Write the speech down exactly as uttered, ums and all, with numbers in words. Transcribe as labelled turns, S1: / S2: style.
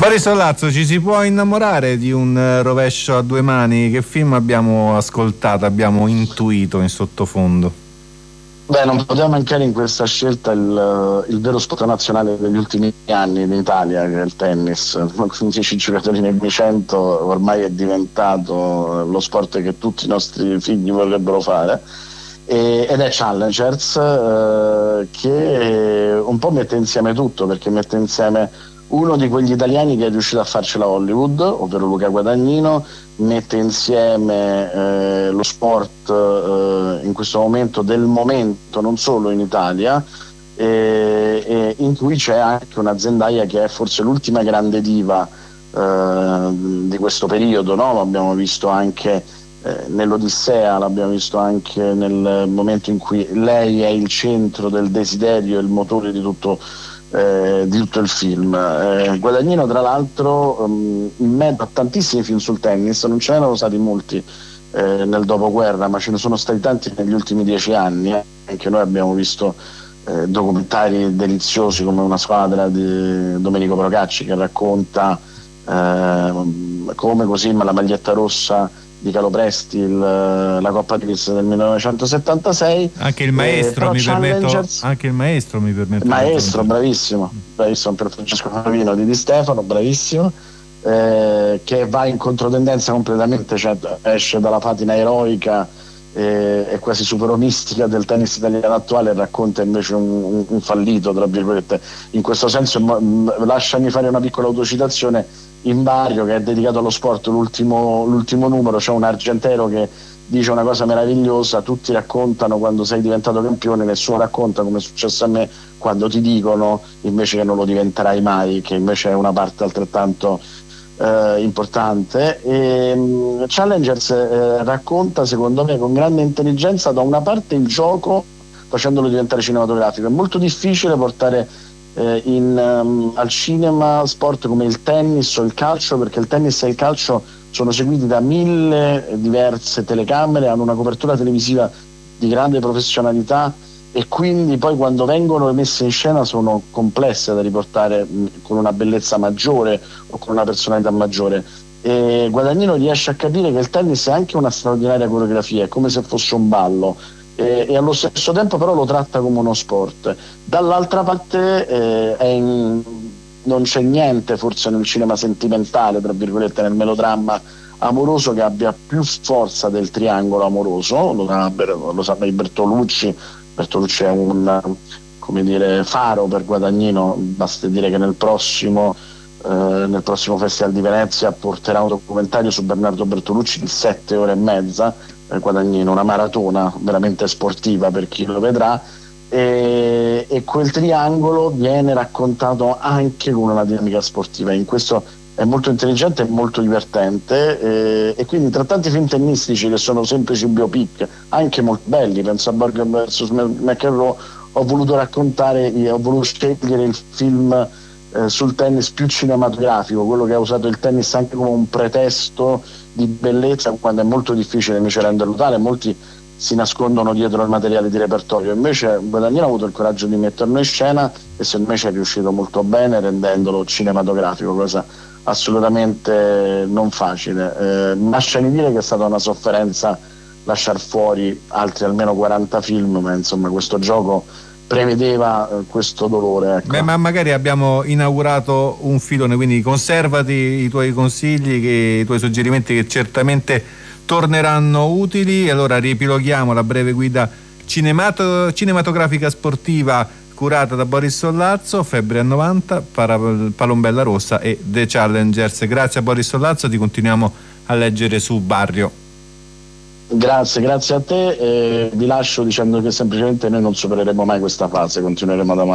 S1: Boris Sollazzo, ci si può innamorare di un rovescio a due mani? Che film abbiamo ascoltato, abbiamo intuito in sottofondo?
S2: Beh, non poteva mancare in questa scelta il, il vero sport nazionale degli ultimi anni in Italia, che è il tennis. quindici giocatori nel cento ormai è diventato lo sport che tutti i nostri figli vorrebbero fare. E, ed è Challengers, eh, che un po' mette insieme tutto, perché mette insieme uno di quegli italiani che è riuscito a farcela a Hollywood, ovvero Luca Guadagnino, mette insieme eh, lo sport eh, in questo momento del momento, non solo in Italia, e, e in cui c'è anche una Zendaya che è forse l'ultima grande diva eh, di questo periodo, no? L'abbiamo visto anche eh, nell'Odissea, l'abbiamo visto anche nel momento in cui lei è il centro del desiderio, il motore di tutto Eh, di tutto il film. eh, Guadagnino, tra l'altro, um, in mezzo a tantissimi film sul tennis, non ce n'erano stati molti eh, nel dopoguerra, ma ce ne sono stati tanti negli ultimi dieci anni. eh. Anche noi abbiamo visto eh, documentari deliziosi come Una squadra di Domenico Procacci, che racconta eh, come così, ma la maglietta rossa di Calopresti, il, la Coppa Davis del millenovecentosettantasei.
S1: Anche il maestro,
S2: eh,
S1: mi permetto, anche il maestro mi permetto.
S2: Maestro, bravissimo, bravissimo per Francesco Favino di Di Stefano, bravissimo, eh, che va in controtendenza completamente, cioè esce dalla patina eroica e eh, quasi superonistica del tennis italiano attuale e racconta invece un, un, un fallito, tra virgolette. In questo senso, m- lasciami fare una piccola autocitazione. In Barrio, che è dedicato allo sport, l'ultimo, l'ultimo numero, c'è un argentero che dice una cosa meravigliosa: tutti raccontano quando sei diventato campione, nessuno racconta come è successo a me quando ti dicono invece che non lo diventerai mai, che invece è una parte altrettanto eh, importante. E um, Challengers eh, racconta, secondo me, con grande intelligenza, da una parte il gioco, facendolo diventare cinematografico. È molto difficile portare Eh, in, um, al cinema sport come il tennis o il calcio, perché il tennis e il calcio sono seguiti da mille diverse telecamere, hanno una copertura televisiva di grande professionalità e quindi poi quando vengono messe in scena sono complesse da riportare mh, con una bellezza maggiore o con una personalità maggiore. E Guadagnino riesce a capire che il tennis è anche una straordinaria coreografia, è come se fosse un ballo. E, e allo stesso tempo però lo tratta come uno sport. Dall'altra parte eh, è in, non c'è niente forse nel cinema sentimentale, tra virgolette, nel melodramma amoroso che abbia più forza del triangolo amoroso. Lo sa, lo sa Bertolucci. Bertolucci è un, come dire, faro per Guadagnino. Basta dire che nel prossimo eh, nel prossimo Festival di Venezia porterà un documentario su Bernardo Bertolucci di sette ore e mezza. Guadagnino, una maratona veramente sportiva per chi lo vedrà, e, e quel triangolo viene raccontato anche con una dinamica sportiva. In questo è molto intelligente e molto divertente, e, e quindi tra tanti film tennistici che sono semplici biopic, anche molto belli, penso a Borg versus McEnroe, ho voluto raccontare, ho voluto scegliere il film eh, sul tennis più cinematografico, quello che ha usato il tennis anche come un pretesto di bellezza, quando è molto difficile invece renderlo tale. Molti si nascondono dietro al materiale di repertorio, invece Guadagnino ha avuto il coraggio di metterlo in scena e secondo me ci è riuscito molto bene rendendolo cinematografico, cosa assolutamente non facile. Eh, lasciami dire che è stata una sofferenza lasciar fuori altri almeno quaranta film, ma insomma questo gioco prevedeva eh, questo dolore, ecco.
S1: Beh, ma magari abbiamo inaugurato un filone, quindi conservati i tuoi consigli, che, i tuoi suggerimenti, che certamente torneranno utili. Allora riepiloghiamo la breve guida cinemato, cinematografica sportiva curata da Boris Sollazzo: Febbre a novanta, Para- Palombella Rossa e The Challengers. Grazie a Boris Sollazzo, ti continuiamo a leggere su Barrio.
S2: Grazie, grazie a te, e vi lascio dicendo che semplicemente noi non supereremo mai questa fase, continueremo ad amare